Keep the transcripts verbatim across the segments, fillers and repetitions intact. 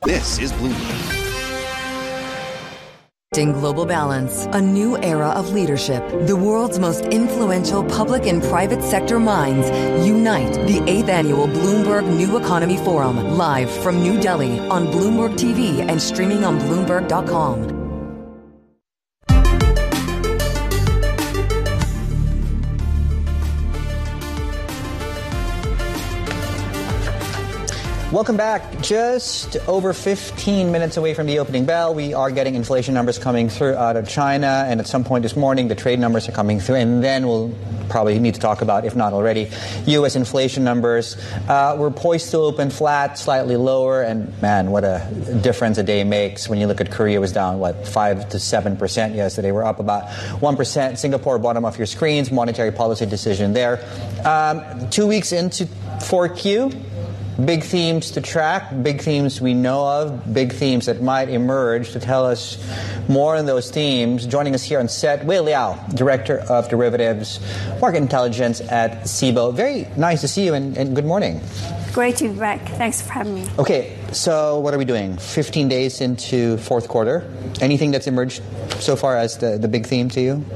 This is Bloomberg. In Global Balance, a new era of leadership. The world's most influential public and private sector minds unite. The eighth annual Bloomberg New Economy Forum, live from New Delhi on Bloomberg T V and streaming on Bloomberg dot com. Welcome back. Just over fifteen minutes away from the opening bell, we are getting inflation numbers coming through out of China, and at some point this morning, the trade numbers are coming through, and then we'll probably need to talk about, if not already, U S inflation numbers. Uh, we're poised to open flat, slightly lower, and man, what a difference a day makes when you look at Korea was down, what, five to seven percent yesterday. We're up about one percent. Singapore, bottom of your screens, monetary policy decision there. Um, two weeks into four Q. Big themes to track, big themes we know of, big themes that might emerge. To tell us more on those themes, joining us here on set, Wei Liao, Director of Derivatives Market Intelligence at Cboe. Very nice to see you, and, and good morning. Great to be back. Thanks for having me. Okay, so what are we doing? fifteen days into fourth quarter. Anything that's emerged so far as the, the big theme to you?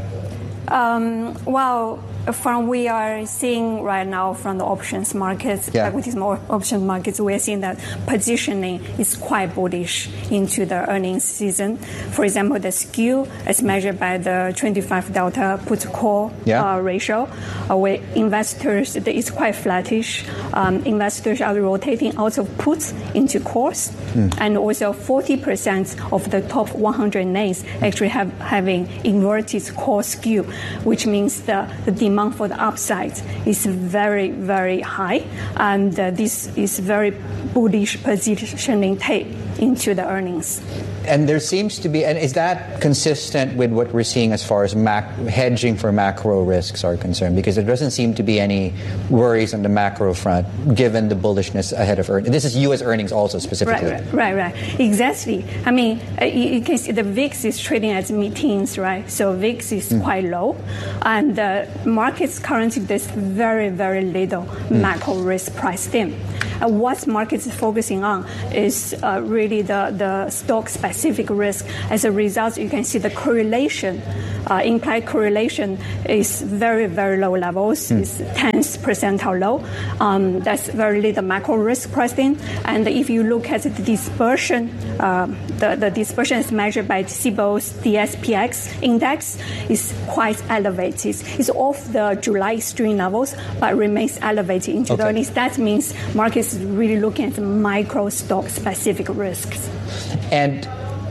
Um, well, from we are seeing right now from the options markets, yeah. equities options markets, we are seeing that positioning is quite bullish into the earnings season. For example, the skew as measured by the twenty-five delta put call yeah. uh, ratio, uh, where investors, it's quite flattish. Um, investors are rotating out of puts into calls, mm. and also forty percent of the top one hundred names actually have having inverted call skew, which means the, the demand for the upside is very, very high, and uh, this is very bullish positioning tape into the earnings. And there seems to be, and is that consistent with what we're seeing as far as mac, hedging for macro risks are concerned? Because there doesn't seem to be any worries on the macro front, given the bullishness ahead of earnings. This is U S earnings also specifically. Right, right, right, right. Exactly. I mean, you, you can see the V I X is trading at mid-teens, right? So V I X is mm. quite low, and the markets currently there's very, very little mm. macro risk priced in. Uh, what markets is focusing on is uh, really the, the stock-specific risk. As a result, you can see the correlation, uh, implied correlation is very, very low levels. Mm. It's tenth percentile low. Um, that's very little macro risk priced in. And if you look at the dispersion, uh, the, the dispersion is measured by Cboe's D S P X index is quite elevated. It's off the July extreme levels, but remains elevated into okay. the earnings. That means markets really looking at the micro stock specific risks. And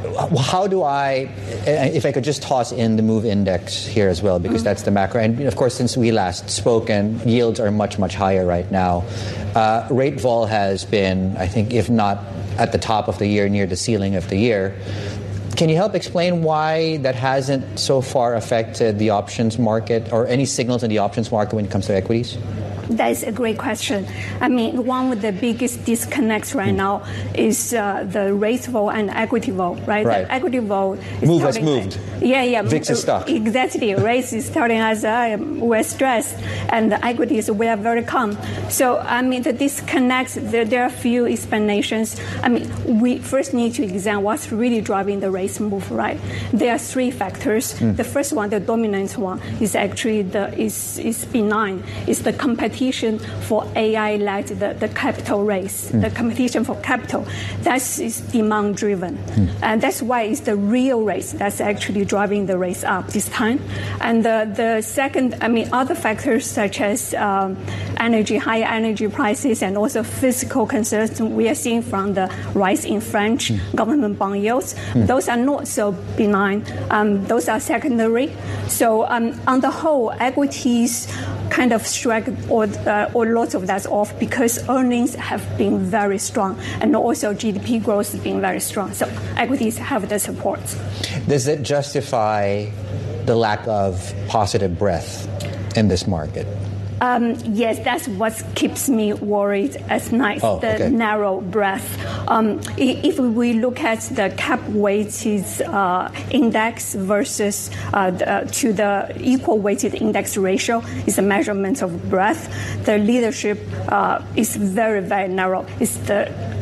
how do I, if I could just toss in the MOVE index here as well, because mm-hmm. that's the macro. And of course, since we last spoke, and yields are much, much higher right now. Uh, rate vol has been, I think, if not at the top of the year, near the ceiling of the year. Can you help explain why that hasn't so far affected the options market or any signals in the options market when it comes to equities? That's a great question. I mean, one of the biggest disconnects right mm. now is uh, the rate vol and equity vol, right? right. The equity vol is Move has moved. Yeah, yeah. V I X is stuck. Exactly. Rates is telling us uh, we're stressed, and the equities, we are very calm. So, I mean, the disconnects, there, there are a few explanations. I mean, we first need to examine what's really driving the rates move, right? There are three factors. Mm. The first one, the dominant one, is actually the is is benign. It's the competition for A I-led the, the capital raise, mm. the competition for capital. That is demand-driven. Mm. And that's why it's the real rates that's actually driving the rates up this time. And the, the second, I mean, other factors such as um, energy, higher energy prices, and also fiscal concerns we are seeing from the rise in French mm. government bond yields. Mm. Those are not so benign. Um, those are secondary. So um, on the whole, equities kind of strike or, uh, or lots of that off because earnings have been very strong, and also G D P growth has been very strong. So equities have the support. Does it justify the lack of positive breadth in this market? Um, yes, that's what keeps me worried at night, oh, the okay. narrow breadth. Um, if we look at the cap-weighted uh, index versus uh, the, uh, to the equal-weighted index ratio is a measurement of breadth. The leadership uh, is very, very narrow. It's the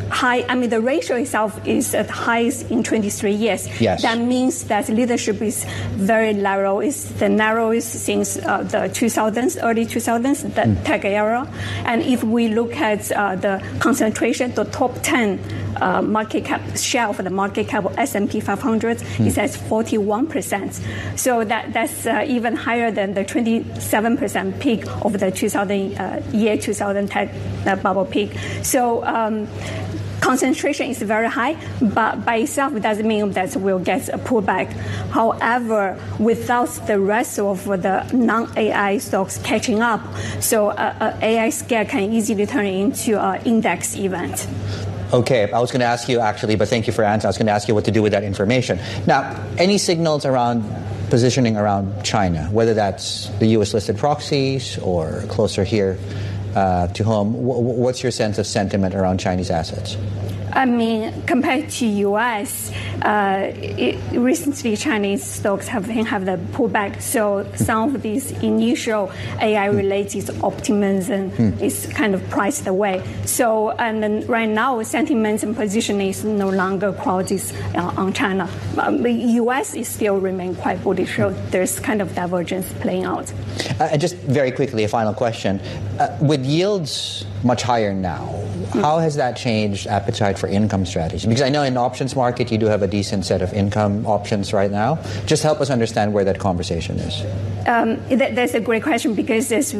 high, I mean, the ratio itself is at highest in twenty-three years. Yes. That means that leadership is very narrow. It's the narrowest since uh, the two thousands, early two thousands, the mm. tech era. And if we look at uh, the concentration, the top ten uh, market cap share of the market cap of S and P five hundred mm. is at forty-one percent. So that that's uh, even higher than the twenty-seven percent peak of the two thousand uh, year two thousand tech uh, bubble peak. So um, concentration is very high, but by itself it doesn't mean that we'll get a pullback. However, without the rest of the non-A I stocks catching up, so uh, a AI scare can easily turn into an index event. Okay, I was going to ask you actually, but thank you for answering. I was going to ask you what to do with that information. Now, any signals around positioning around China, whether that's the U S-listed proxies or closer here uh, to home, w- what's your sense of sentiment around Chinese assets? I mean, compared to U S, uh, it, recently Chinese stocks have have the pullback. So some of these initial A I-related optimism hmm. is kind of priced away. So and then right now, sentiment and positioning is no longer crowded uh, on China. Um, the U S is still remain quite bullish. So there's kind of divergence playing out. Uh, and just very quickly, a final question: uh, with yields much higher now, hmm. how has that changed appetite for income strategy? Because I know in the options market you do have a decent set of income options right now. Just help us understand where that conversation is. Um, that, that's a great question, because there's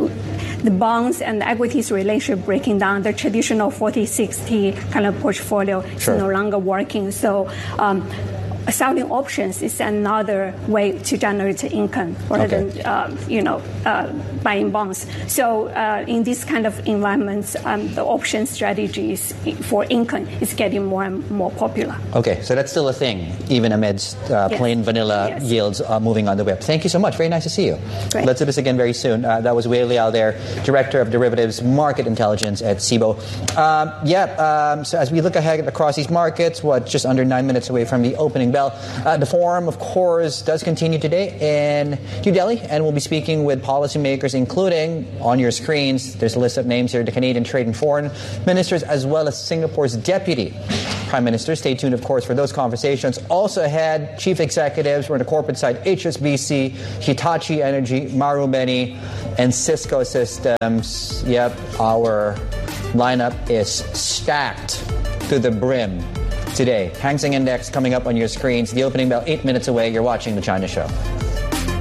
the bonds and the equities relationship breaking down. The traditional forty sixty kind of portfolio sure. is no longer working. So um, selling options is another way to generate income rather okay. than uh, you know uh, buying bonds. So uh, in this kind of environments, um, the option strategies for income is getting more and more popular. Okay, so that's still a thing, even amidst uh, yes. plain vanilla yes. yields uh, moving on the whip. Thank you so much. Very nice to see you. Great. Let's do this again very soon. Uh, that was Wei Liao there, Director of Derivatives Market Intelligence at C B O E. Um, yeah, um, so as we look ahead across these markets, what, just under nine minutes away from the opening bell, Uh, the forum, of course, does continue today in New Delhi, and we'll be speaking with policymakers, including, on your screens, there's a list of names here, the Canadian Trade and Foreign Ministers, as well as Singapore's Deputy Prime Minister. Stay tuned, of course, for those conversations. Also ahead, chief executives, we're on the corporate side, H S B C, Hitachi Energy, Marubeni, and Cisco Systems. Yep, our lineup is stacked to the brim today. Hang Seng Index coming up on your screens. The opening bell, eight minutes away. You're watching The China Show.